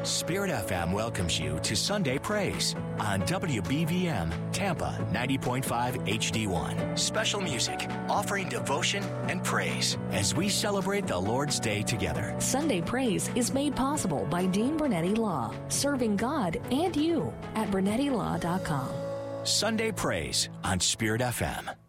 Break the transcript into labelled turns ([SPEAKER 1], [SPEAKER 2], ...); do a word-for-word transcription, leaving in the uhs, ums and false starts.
[SPEAKER 1] Spirit F M welcomes you to Sunday Praise on W B V M, Tampa ninety point five H D one. Special music offering devotion and praise as we celebrate the Lord's Day together.
[SPEAKER 2] Sunday Praise is made possible by Dean Bernetti Law, serving God and you at bernetti law dot com.
[SPEAKER 1] Sunday Praise on Spirit F M.